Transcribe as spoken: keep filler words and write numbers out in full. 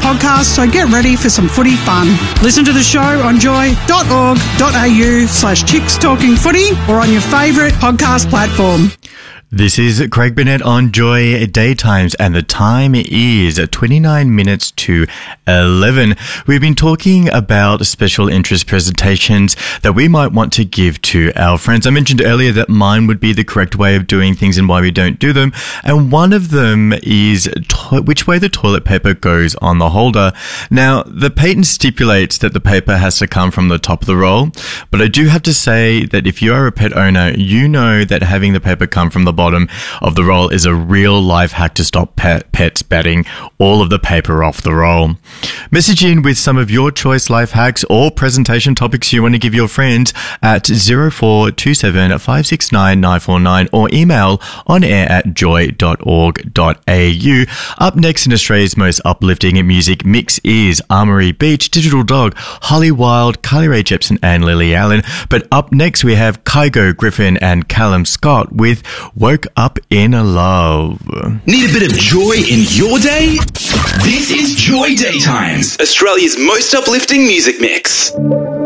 podcast, so get ready for some footy fun. Listen to the show on joy.org.au slash chicks talking footy or on your favourite podcast platform. This is Craig Burnett on Joy Daytimes, and the time is twenty-nine minutes to eleven. We've been talking about special interest presentations that we might want to give to our friends. I mentioned earlier that mine would be the correct way of doing things and why we don't do them, and one of them is to- which way the toilet paper goes on the holder. Now, the patent stipulates that the paper has to come from the top of the roll, but I do have to say that if you are a pet owner, you know that having the paper come from the bottom bottom of the roll is a real life hack to stop pet, pets batting all of the paper off the roll. Message in with some of your choice life hacks or presentation topics you want to give your friends at zero four two seven five six nine nine four nine or email on air at joy dot org dot a u. Up next in Australia's most uplifting music mix is Armory Beach, Digital Dog, Holly Wild, Carly Rae Jepsen and Lily Allen. But up next we have Kygo Griffin and Callum Scott with Woke Up in Love. Need a bit of joy in your day? This is Joy Daytimes, Australia's most uplifting music mix.